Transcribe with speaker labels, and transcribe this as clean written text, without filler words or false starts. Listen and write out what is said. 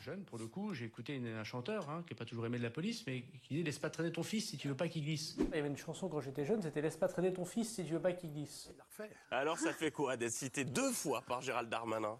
Speaker 1: jeune, pour le coup, j'ai écouté un chanteur qui n'est pas toujours aimé de la police, mais qui dit « Laisse pas traîner ton fils si tu veux pas qu'il glisse ». Il y avait une chanson quand j'étais jeune, c'était « Laisse pas traîner ton fils si tu veux pas qu'il glisse ».
Speaker 2: Alors ça fait quoi d'être cité 2 fois par Gérald Darmanin ?